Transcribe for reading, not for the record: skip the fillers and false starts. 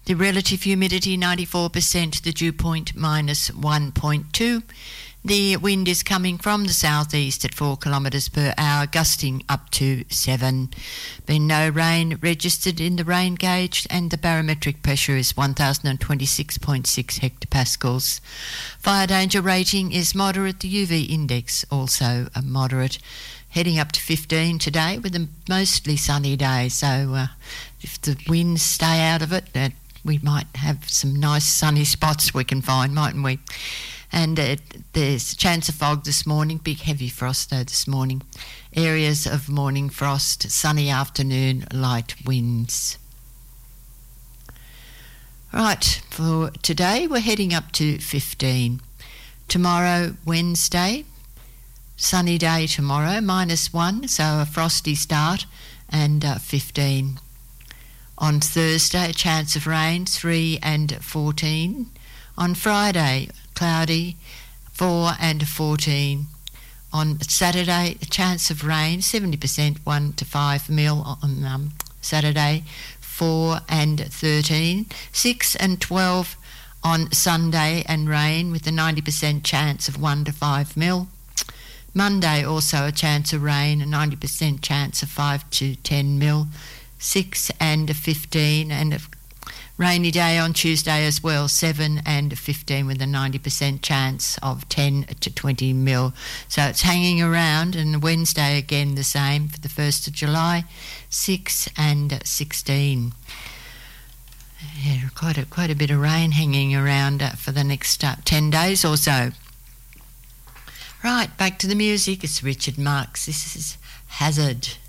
The relative humidity 94%, the dew point minus 1.2. The wind is coming from the southeast at 4 kilometres per hour, gusting up to 7. Been no rain registered in the rain gauge, and the barometric pressure is 1026.6 hectopascals. Fire danger rating is moderate. The UV index also a moderate. Heading up to 15 today with a mostly sunny day. So if the winds stay out of it, we might have some nice sunny spots we can find, mightn't we? And there's a chance of fog this morning, big heavy frost though this morning. Areas of morning frost, sunny afternoon, light winds. Right, for today we're heading up to 15. Tomorrow, Wednesday, sunny day tomorrow, -1, so a frosty start, and 15. On Thursday, a chance of rain, 3 and 14. On Friday, cloudy, 4 and 14. On Saturday, a chance of rain, 70%, 1 to 5 mil on Saturday, 4 and 13. 6 and 12 on Sunday, and rain with a 90% chance of 1 to 5 mil. Monday, also a chance of rain, a 90% chance of 5 to 10 mil. 6 and 15, and a rainy day on Tuesday as well, 7 and 15 with a 90% chance of 10 to 20 mil. So it's hanging around, and Wednesday again the same for the 1st of July, 6 and 16. Yeah, quite a bit of rain hanging around for the next 10 days or so. Right, back to the music. It's Richard Marx. This is Hazard.